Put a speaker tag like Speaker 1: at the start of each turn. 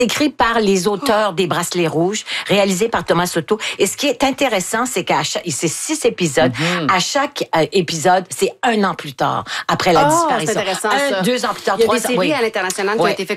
Speaker 1: écrit par les auteurs des Bracelets Rouges, réalisé par Thomas Soto. Et ce qui est intéressant, c'est c'est 6 épisodes. À chaque épisode, c'est 1 an plus tard, après la disparition.
Speaker 2: C'est intéressant, ça.
Speaker 1: 2 ans plus tard,
Speaker 2: Il y a
Speaker 1: 3
Speaker 2: des séries à l'international qui ont été faites